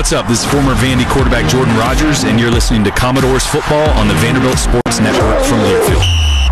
What's up? This is former Vandy quarterback Jordan Rogers, and you're listening to Commodores football on the Vanderbilt Sports Network from Learfield.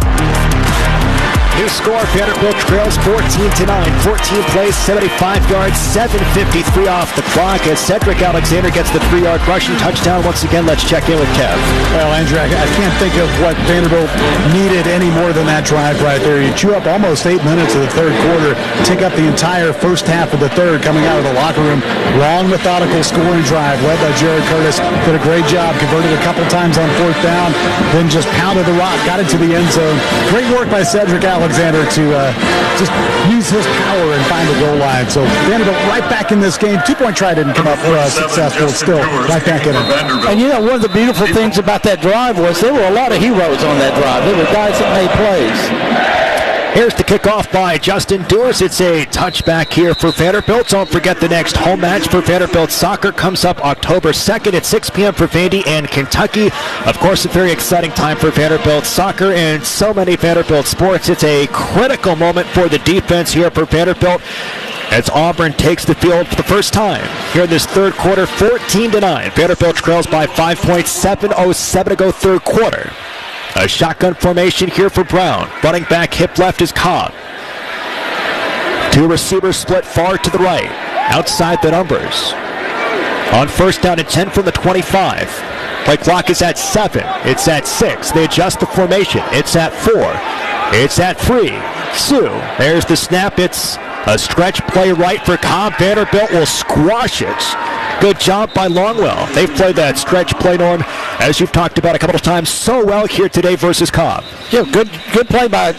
New score, Vanderbilt trails 14-9. 14 plays, 75 yards, 7:53 off the clock as Cedric Alexander gets the 3-yard rushing touchdown. Once again, let's check in with Kev. Well, Andrew, I can't think of what Vanderbilt needed any more than that drive right there. You chew up almost 8 minutes of the third quarter, take up the entire first half of the third coming out of the locker room. Long, methodical scoring drive led by Jared Curtis. Did a great job, converted a couple times on fourth down, then just pounded the rock, got into the end zone. Great work by Cedric Alexander to just use his power and find the goal line. So Vanderbilt right back in this game. 2-point try didn't come up successful. Still right back in it. And you know, one of the beautiful things about that drive was there were a lot of heroes on that drive. There were guys that made plays. Here's the kickoff by Justin Dewis. It's a touchback here for Vanderbilt. Don't forget the next home match for Vanderbilt soccer comes up October 2nd at 6 p.m. for Vandy and Kentucky. Of course, a very exciting time for Vanderbilt soccer and so many Vanderbilt sports. It's a critical moment for the defense here for Vanderbilt as Auburn takes the field for the first time here in this third quarter, 14-9. Vanderbilt trails by 5 points, 7:07 to go third quarter. A shotgun formation here for Brown. Running back hip left is Cobb. Two receivers split far to the right. Outside the numbers. On first down and 10 from the 25. Play clock is at 7. It's at 6. They adjust the formation. It's at 4. It's at 3. 2. There's the snap. It's a stretch play right for Cobb. Vanderbilt will squash it. Good job by Longwell. They've played that stretch play, Norm, as you've talked about a couple of times so well here today versus Cobb. Yeah, good play by...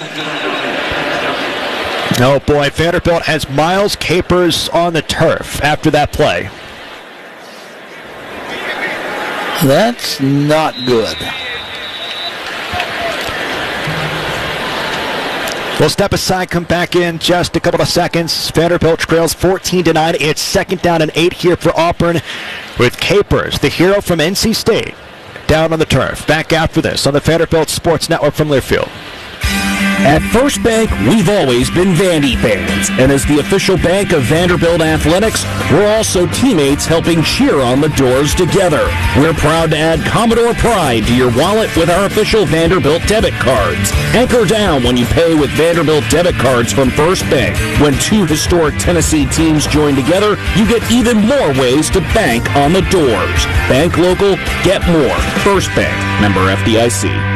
Oh boy, Vanderbilt has Miles Capers on the turf after that play. That's not good. We'll step aside, come back in just a couple of seconds. Vanderbilt trails 14-9. It's second down and 8 here for Auburn with Capers, the hero from NC State, down on the turf. Back after this on the Vanderbilt Sports Network from Learfield. At First Bank, we've always been Vandy fans, and as the official bank of Vanderbilt Athletics, we're also teammates helping cheer on the Doors together. We're proud to add Commodore Pride to your wallet with our official Vanderbilt debit cards. Anchor down when you pay with Vanderbilt debit cards from First Bank. When two historic Tennessee teams join together, you get even more ways to bank on the Doors. Bank local, get more. First Bank, member FDIC.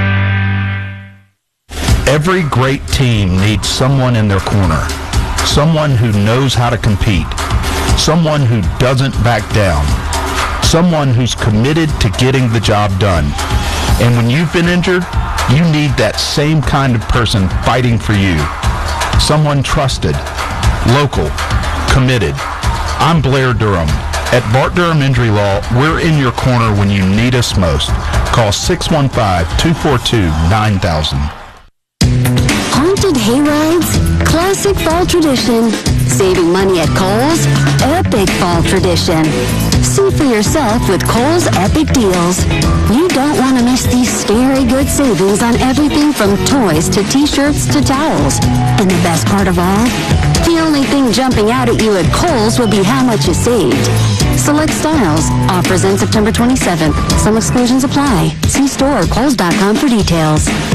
Every great team needs someone in their corner, someone who knows how to compete, someone who doesn't back down, someone who's committed to getting the job done. And when you've been injured, you need that same kind of person fighting for you. Someone trusted, local, committed. I'm Blair Durham. At Bart Durham Injury Law, we're in your corner when you need us most. Call 615-242-9000. Haunted hayrides, classic fall tradition. Saving money at Kohl's, epic fall tradition. See for yourself with Kohl's Epic Deals. You don't want to miss these scary good savings on everything from toys to t-shirts to towels. And the best part of all, the only thing jumping out at you at Kohl's will be how much you saved. Select styles. Offers end September 27th. Some exclusions apply. See store or Kohls.com for details.